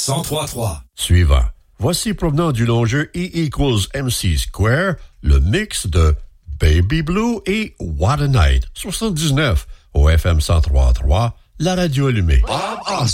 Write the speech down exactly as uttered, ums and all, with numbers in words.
cent trois trois. Suivant. Voici provenant du long jeu E equals M C Square, le mix de Baby Blue et What a Night, soixante-dix-neuf au F M cent trois trois, la radio allumée.